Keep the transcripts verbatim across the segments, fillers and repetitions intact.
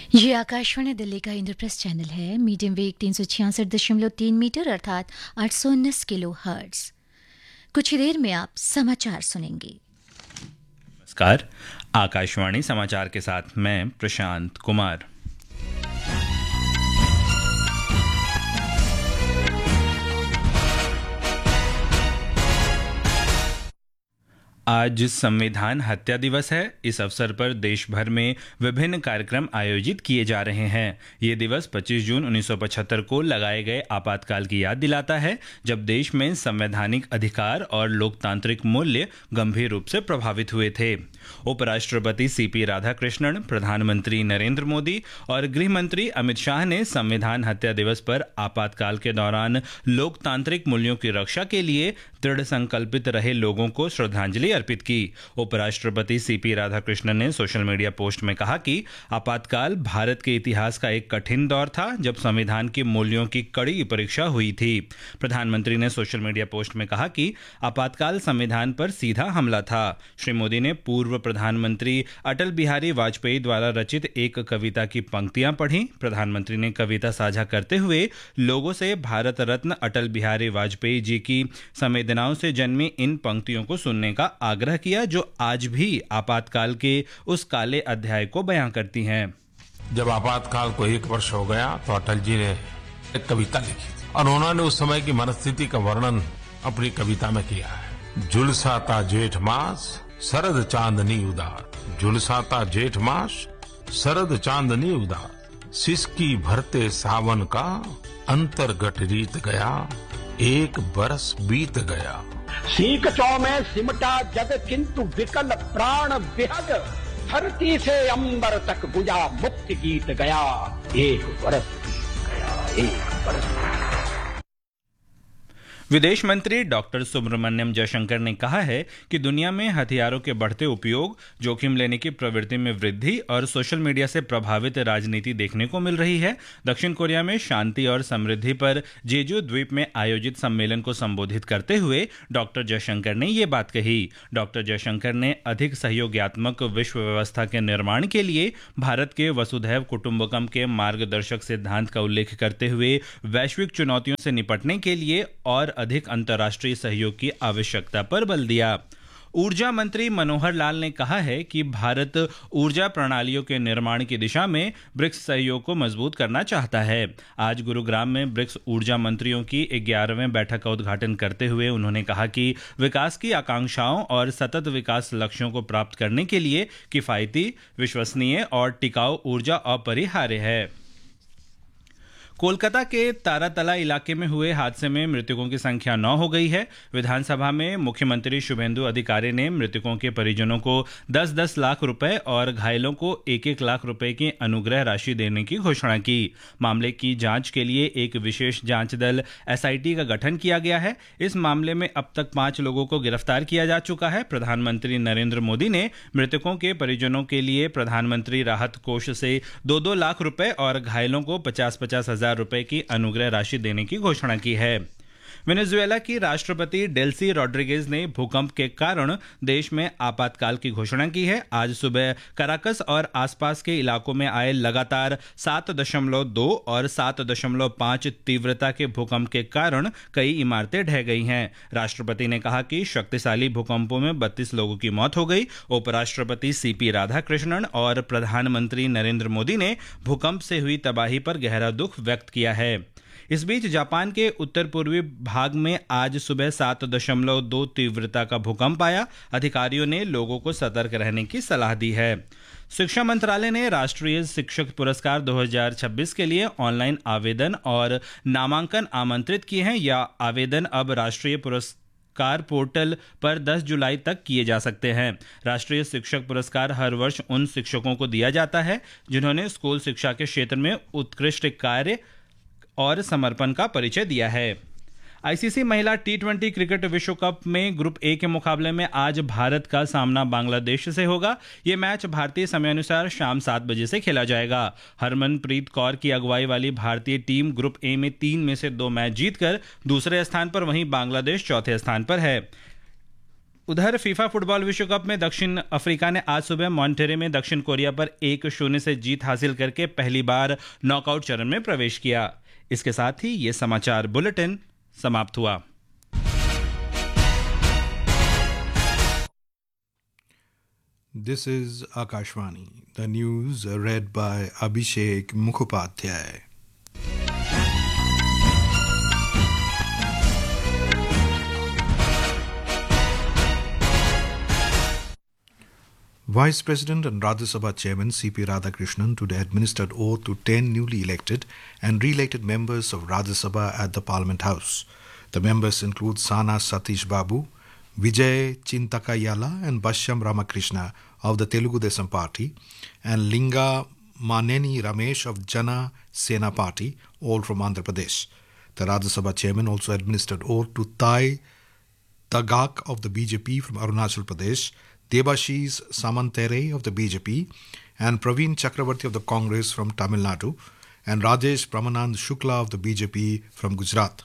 ये आकाशवाणी दिल्ली का इंद्रप्रस्थ चैनल है। मीडियम वेग तीन सौ छियासठ दशमलव तीन मीटर अर्थात आठ सौ उन्नीस किलो हर्ट्ज। कुछ ही देर में आप समाचार सुनेंगे। नमस्कार, आकाशवाणी समाचार के साथ मैं प्रशांत कुमार। आज संविधान हत्या दिवस है। इस अवसर पर देश भर में विभिन्न कार्यक्रम आयोजित किए जा रहे हैं। ये दिवस पच्चीस जून उन्नीस सौ पचहत्तर को लगाए गए आपातकाल की याद दिलाता है, जब देश में संवैधानिक अधिकार और लोकतांत्रिक मूल्य गंभीर रूप से प्रभावित हुए थे। उपराष्ट्रपति सीपी राधाकृष्णन, प्रधानमंत्री नरेंद्र मोदी और गृह मंत्री अमित शाह ने संविधान हत्या दिवस पर आपातकाल के दौरान लोकतांत्रिक मूल्यों की रक्षा के लिए दृढ़ संकल्पित रहे लोगों को श्रद्धांजलि अर्पित की। उपराष्ट्रपति सीपी राधाकृष्णन ने सोशल मीडिया पोस्ट में कहा कि आपातकाल भारत के इतिहास का एक कठिन दौर था, जब संविधान के मूल्यों की कड़ी परीक्षा हुई थी। प्रधानमंत्री ने सोशल मीडिया पोस्ट में कहा कि आपातकाल संविधान पर सीधा हमला था। श्री मोदी ने पूर्व प्रधानमंत्री अटल बिहारी वाजपेयी द्वारा रचित एक कविता की पंक्तियां पढ़ी। प्रधानमंत्री ने कविता साझा करते हुए लोगों से भारत रत्न अटल बिहारी वाजपेयी जी की संवेदनाओं से जन्मी इन पंक्तियों को सुनने का आग्रह किया, जो आज भी आपातकाल के उस काले अध्याय को बयां करती हैं। जब आपातकाल को एक वर्ष हो गया तो अटल जी ने एक कविता लिखी थी और उन्होंने उस समय की मनस्थिति का वर्णन अपनी कविता में किया है। झुलसाता जेठ मास शरद चांदनी उदार, झुलसाता जेठ मास शरद चांदनी उदार, सिसकी भरते सावन का अंतर्गत रीत गया, एक बरस बीत गया। सीख चौ में सिमटा जग किंतु विकल प्राण विहग, धरती से अंबर तक गुजा मुक्ति गीत गया, एक बरस बीत गया, एक बरस। विदेश मंत्री डॉक्टर सुब्रमण्यम जयशंकर ने कहा है कि दुनिया में हथियारों के बढ़ते उपयोग, जोखिम लेने की प्रवृत्ति में वृद्धि और सोशल मीडिया से प्रभावित राजनीति देखने को मिल रही है। दक्षिण कोरिया में शांति और समृद्धि पर जेजू द्वीप में आयोजित सम्मेलन को संबोधित करते हुए डॉक्टर जयशंकर ने ये बात कही। डॉक्टर जयशंकर ने अधिक सहयोगात्मक विश्व व्यवस्था के निर्माण के लिए भारत के वसुधैव कुटुंबकम के मार्गदर्शक सिद्धांत का उल्लेख करते हुए वैश्विक चुनौतियों से निपटने के लिए और अधिक अंतर्राष्ट्रीय सहयोग की आवश्यकता पर बल दिया। ऊर्जा मंत्री मनोहर लाल ने कहा है कि भारत ऊर्जा प्रणालियों के निर्माण की दिशा में ब्रिक्स सहयोग को मजबूत करना चाहता है। आज गुरुग्राम में ब्रिक्स ऊर्जा मंत्रियों की ग्यारहवें बैठक का उद्घाटन करते हुए उन्होंने कहा कि विकास की आकांक्षाओं और सतत विकास लक्ष्यों को प्राप्त करने के लिए किफायती, विश्वसनीय और टिकाऊ ऊर्जा अपरिहार्य है। कोलकाता के तारातला इलाके में हुए हादसे में मृतकों की संख्या नौ हो गई है। विधानसभा में मुख्यमंत्री शुभेंदु अधिकारी ने मृतकों के परिजनों को दस दस लाख रुपए और घायलों को एक एक लाख रुपए की अनुग्रह राशि देने की घोषणा की। मामले की जांच के लिए एक विशेष जांच दल एसआईटी का गठन किया गया है। इस मामले में अब तक पांच लोगों को गिरफ्तार किया जा चुका है। प्रधानमंत्री नरेंद्र मोदी ने मृतकों के परिजनों के लिए प्रधानमंत्री राहत कोष से दो दो लाख रुपए और घायलों को पचास पचास हजार रुपए की अनुग्रह राशि देने की घोषणा की है। वेनेजुएला की राष्ट्रपति डेल्सी रॉड्रिगेज ने भूकंप के कारण देश में आपातकाल की घोषणा की है। आज सुबह कराकस और आसपास के इलाकों में आए लगातार सात दशमलव दो और सात दशमलव पाँच तीव्रता के भूकंप के कारण कई इमारतें ढह गई हैं। राष्ट्रपति ने कहा कि शक्तिशाली भूकंपों में बत्तीस लोगों की मौत हो गई। उपराष्ट्रपति सीपी राधाकृष्णन और प्रधानमंत्री नरेंद्र मोदी ने भूकंप से हुई तबाही पर गहरा दुख व्यक्त किया है। इस बीच जापान के उत्तर पूर्वी भाग में आज सुबह सात दशमलव दो तीव्रता का भूकंप आया। अधिकारियों ने लोगों को सतर्क रहने की सलाह दी है। शिक्षा मंत्रालय ने राष्ट्रीय शिक्षक पुरस्कार दो हज़ार छब्बीस के लिए ऑनलाइन आवेदन और नामांकन आमंत्रित किए हैं। यह आवेदन अब राष्ट्रीय पुरस्कार कार पोर्टल पर दस जुलाई तक किए जा सकते हैं। राष्ट्रीय शिक्षक पुरस्कार हर वर्ष उन शिक्षकों को दिया जाता है जिन्होंने स्कूल शिक्षा के क्षेत्र में उत्कृष्ट कार्य और समर्पण का परिचय दिया है। आईसीसी महिला टी ट्वेंटी क्रिकेट विश्व कप में ग्रुप ए के मुकाबले में आज भारत का सामना बांग्लादेश से होगा। ये मैच भारतीय समयानुसार शाम सात बजे से खेला जाएगा। हरमनप्रीत कौर की अगुवाई वाली भारतीय टीम ग्रुप ए में तीन में से दो मैच जीतकर दूसरे स्थान पर, वहीं बांग्लादेश चौथे स्थान पर है। उधर फीफा फुटबॉल विश्व कप में दक्षिण अफ्रीका ने आज सुबह मॉन्टेरे में दक्षिण कोरिया पर एक शून्य से जीत हासिल करके पहली बार नॉकआउट चरण में प्रवेश किया। इसके साथ ही ये समाचार बुलेटिन समाप्त हुआ। This is Akashvani. The news read by Abhishek Mukhopadhyay. Vice President and Rajya Sabha Chairman C P Radhakrishnan today administered oath to ten newly elected and re-elected members of Rajya Sabha at the Parliament House. The members include Sana Satish Babu, Vijay Chintakayala and Bashyam Ramakrishna of the Telugu Desam Party and Linga Maneni Ramesh of Jana Sena Party, all from Andhra Pradesh. The Rajya Sabha chairman also administered oath to Thai Tagak of the B J P from Arunachal Pradesh, Debashish Samantere of the B J P and Praveen Chakravarti of the Congress from Tamil Nadu and Rajesh Pramanand Shukla of the B J P from Gujarat.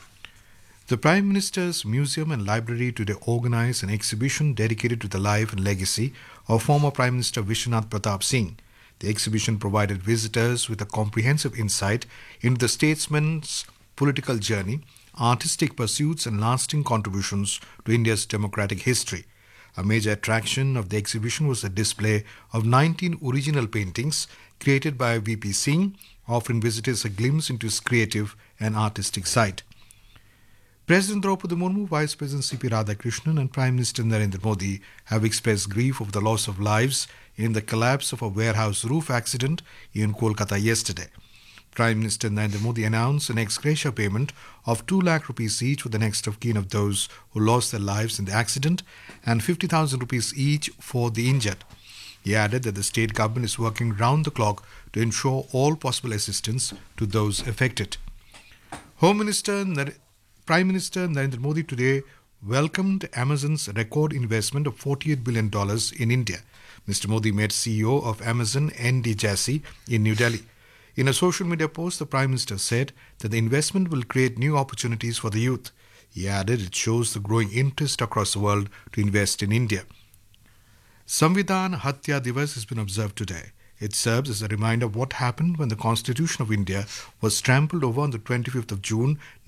The Prime Minister's Museum and Library today organized an exhibition dedicated to the life and legacy of former Prime Minister Vishwanath Pratap Singh. The exhibition provided visitors with a comprehensive insight into the statesman's political journey, artistic pursuits and lasting contributions to India's democratic history. A major attraction of the exhibition was a display of nineteen original paintings created by V P Singh, offering visitors a glimpse into his creative and artistic side. President Draupadi Murmu, Vice President C P Radhakrishnan and Prime Minister Narendra Modi have expressed grief over the loss of lives in the collapse of a warehouse roof accident in Kolkata yesterday. Prime Minister Narendra Modi announced an ex gratia payment of two lakh rupees each for the next of kin of those who lost their lives in the accident and fifty thousand rupees each for the injured. He added that the state government is working round the clock to ensure all possible assistance to those affected. Home Minister Nar- Prime Minister Narendra Modi today welcomed Amazon's record investment of forty-eight billion dollars in India. Mister Modi met C E O of Amazon N D Jassy in New Delhi. In a social media post, the Prime Minister said that the investment will create new opportunities for the youth. He added it shows the growing interest across the world to invest in India. Samvidhan Hatya Divas has been observed today. It serves as a reminder of what happened when the Constitution of India was trampled over on the twenty-fifth of June